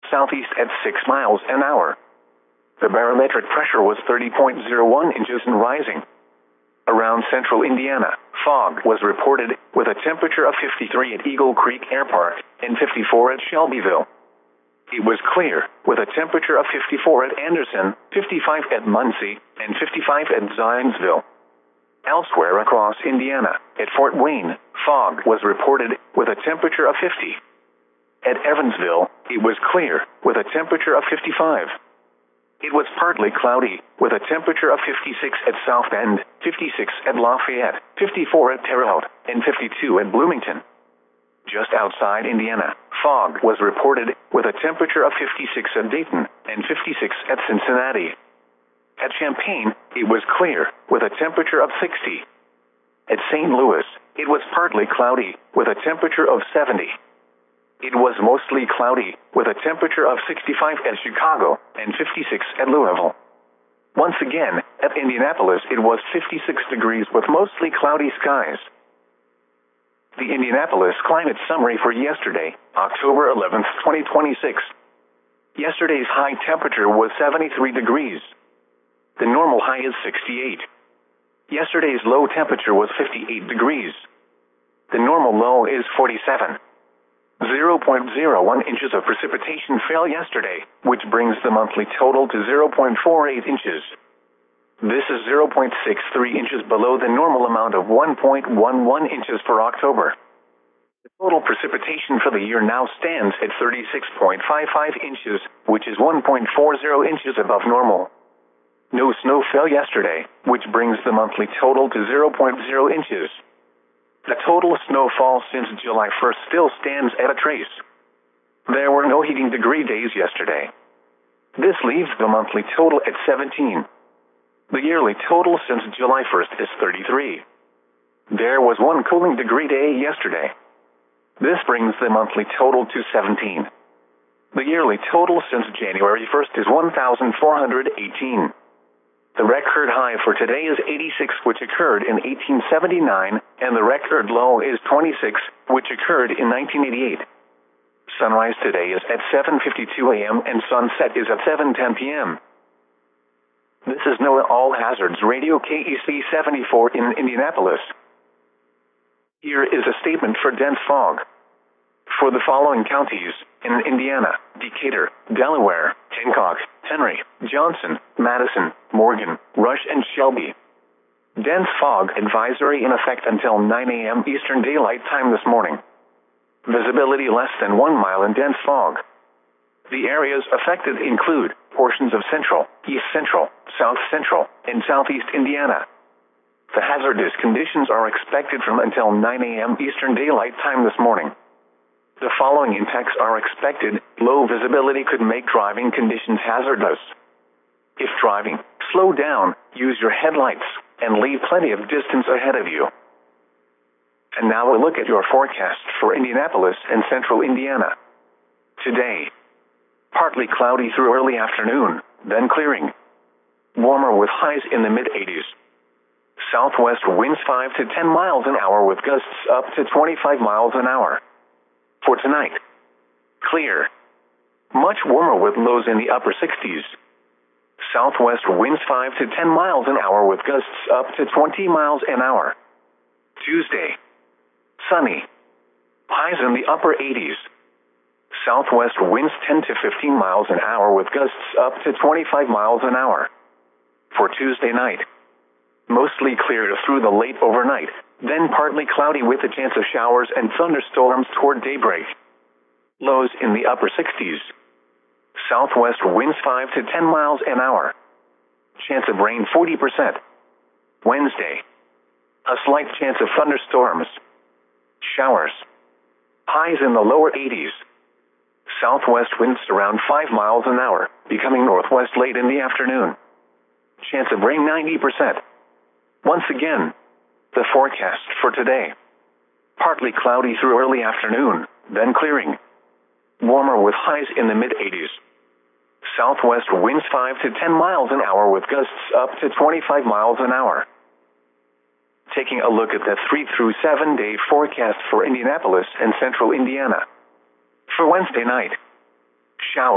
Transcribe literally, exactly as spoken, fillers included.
southeast at six miles an hour. The barometric pressure was thirty point zero one inches and rising. Around central Indiana, fog was reported, with a temperature of fifty-three at Eagle Creek Air Park and fifty-four at Shelbyville. It was clear, with a temperature of fifty-four at Anderson, fifty-five at Muncie, and fifty-five at Zionsville. Elsewhere across Indiana, at Fort Wayne, fog was reported, with a temperature of fifty. At Evansville, it was clear, with a temperature of fifty-five. It was partly cloudy, with a temperature of fifty-six at South Bend, fifty-six at Lafayette, fifty-four at Terre Haute, and fifty-two at Bloomington. Just outside Indiana, fog was reported, with a temperature of fifty-six at Dayton, and fifty-six at Cincinnati. At Champaign, it was clear, with a temperature of sixty. At Saint Louis, it was partly cloudy, with a temperature of seventy. It was mostly cloudy, with a temperature of sixty-five at Chicago, and fifty-six at Louisville. Once again, at Indianapolis it was fifty-six degrees with mostly cloudy skies. The Indianapolis climate summary for yesterday, October eleventh, twenty twenty-six. Yesterday's high temperature was seventy-three degrees. The normal high is sixty-eight. Yesterday's low temperature was fifty-eight degrees. The normal low is forty-seven. zero point zero one inches of precipitation fell yesterday, which brings the monthly total to zero point four eight inches. This is zero point six three inches below the normal amount of one point one one inches for October. The total precipitation for the year now stands at thirty-six point five five inches, which is one point four zero inches above normal. No snow fell yesterday, which brings the monthly total to zero point zero inches. The total snowfall since July first still stands at a trace. There were no heating degree days yesterday. This leaves the monthly total at seventeen. The yearly total since July first is thirty-three. There was one cooling degree day yesterday. This brings the monthly total to seventeen. The yearly total since January first is one thousand four hundred eighteen. The record high for today is eighty-six, which occurred in eighteen seventy-nine, and the record low is twenty-six, which occurred in nineteen eighty-eight. Sunrise today is at seven fifty-two a m and sunset is at seven ten p m This is NOAA All Hazards Radio K E C seventy-four in Indianapolis. Here is a statement for dense fog. For the following counties, in Indiana: Decatur, Delaware, Hancock, Henry, Johnson, Madison, Morgan, Rush, and Shelby. Dense fog advisory in effect until nine a m Eastern Daylight Time this morning. Visibility less than one mile in dense fog. The areas affected include portions of central, east central, south central, and southeast Indiana. The hazardous conditions are expected from until nine a m Eastern Daylight Time this morning. The following impacts are expected. Low visibility could make driving conditions hazardous. If driving, slow down, use your headlights, and leave plenty of distance ahead of you. And now a look at your forecast for Indianapolis and central Indiana. Today, partly cloudy through early afternoon, then clearing. Warmer with highs in the mid eighties. Southwest winds five to ten miles an hour with gusts up to twenty-five miles an hour. For tonight, clear. Much warmer with lows in the upper sixties. Southwest winds five to ten miles an hour with gusts up to twenty miles an hour. Tuesday, sunny. Highs in the upper eighties. Southwest winds ten to fifteen miles an hour with gusts up to twenty-five miles an hour. For Tuesday night, mostly clear through the late overnight, then partly cloudy with a chance of showers and thunderstorms toward daybreak. Lows in the upper sixties. Southwest winds five to ten miles an hour. Chance of rain forty percent. Wednesday, a slight chance of thunderstorms. Showers. Highs in the lower eighties. Southwest winds around five miles an hour, becoming northwest late in the afternoon. Chance of rain ninety percent. Once again, the forecast for today. Partly cloudy through early afternoon, then clearing. Warmer with highs in the mid eighties. Southwest winds five to ten miles an hour with gusts up to twenty-five miles an hour. Taking a look at the three through seven day forecast for Indianapolis and central Indiana. For Wednesday night, showers.